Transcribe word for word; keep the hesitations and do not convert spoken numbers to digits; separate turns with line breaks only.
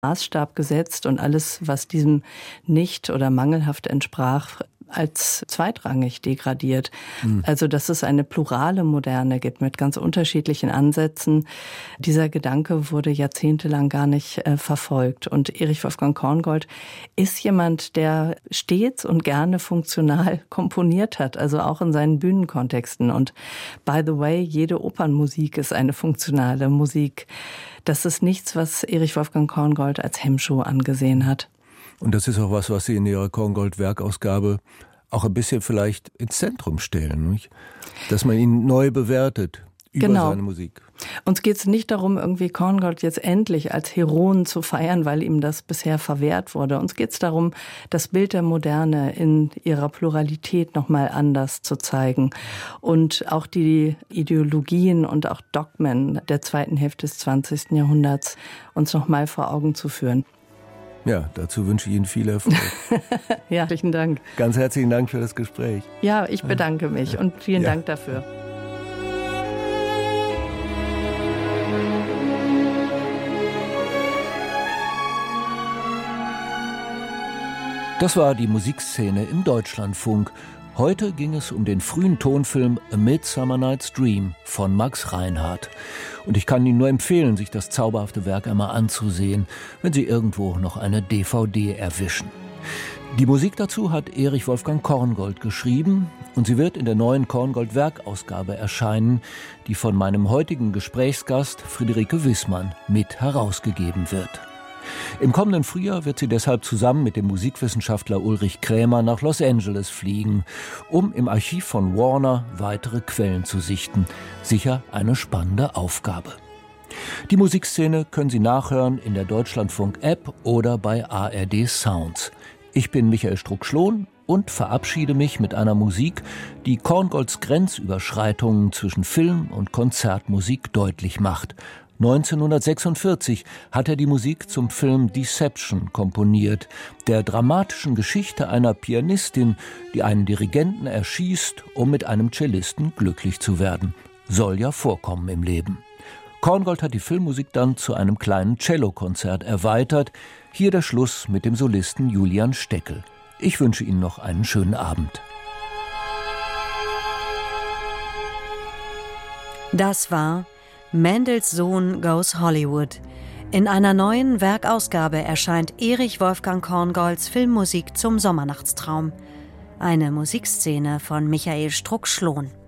Maßstab gesetzt und alles, was diesem nicht oder mangelhaft entsprach, als zweitrangig degradiert. Mhm. Also, dass es eine plurale Moderne gibt mit ganz unterschiedlichen Ansätzen. Dieser Gedanke wurde jahrzehntelang gar nicht äh, verfolgt. Und Erich Wolfgang Korngold ist jemand, der stets und gerne funktional komponiert hat, also auch in seinen Bühnenkontexten. Und by the way, jede Opernmusik ist eine funktionale Musik. Das ist nichts, was Erich Wolfgang Korngold als Hemmschuh angesehen hat.
Und das ist auch was, was Sie in Ihrer Korngold-Werkausgabe auch ein bisschen vielleicht ins Zentrum stellen, nicht? Dass man ihn neu bewertet über
genau.
seine Musik.
Uns geht es nicht darum, irgendwie Korngold jetzt endlich als Heroen zu feiern, weil ihm das bisher verwehrt wurde. Uns geht es darum, das Bild der Moderne in ihrer Pluralität nochmal anders zu zeigen und auch die Ideologien und auch Dogmen der zweiten Hälfte des zwanzigsten Jahrhunderts uns nochmal vor Augen zu führen.
Ja, dazu wünsche ich Ihnen viel Erfolg.
Ja, herzlichen Dank.
Ganz herzlichen Dank für das Gespräch.
Ja, ich bedanke mich und vielen ja. Dank dafür.
Das war die Musikszene im Deutschlandfunk. Heute ging es um den frühen Tonfilm A Midsummer Night's Dream von Max Reinhardt. Und ich kann Ihnen nur empfehlen, sich das zauberhafte Werk einmal anzusehen, wenn Sie irgendwo noch eine D V D erwischen. Die Musik dazu hat Erich Wolfgang Korngold geschrieben und sie wird in der neuen Korngold-Werkausgabe erscheinen, die von meinem heutigen Gesprächsgast Friederike Wissmann mit herausgegeben wird. Im kommenden Frühjahr wird sie deshalb zusammen mit dem Musikwissenschaftler Ulrich Krämer nach Los Angeles fliegen, um im Archiv von Warner weitere Quellen zu sichten. Sicher eine spannende Aufgabe. Die Musikszene können Sie nachhören in der Deutschlandfunk-App oder bei A R D Sounds. Ich bin Michael Struck-Schlohn und verabschiede mich mit einer Musik, die Korngolds Grenzüberschreitungen zwischen Film- und Konzertmusik deutlich macht. neunzehnhundertsechsundvierzig hat er die Musik zum Film Deception komponiert, der dramatischen Geschichte einer Pianistin, die einen Dirigenten erschießt, um mit einem Cellisten glücklich zu werden. Soll ja vorkommen im Leben. Korngold hat die Filmmusik dann zu einem kleinen Cellokonzert erweitert. Hier der Schluss mit dem Solisten Julian Steckel. Ich wünsche Ihnen noch einen schönen Abend.
Das war Mendelssohn Goes Hollywood. In einer neuen Werkausgabe erscheint Erich Wolfgang Korngolds Filmmusik zum Sommernachtstraum. Eine Musikszene von Michael Struck-Schlohn.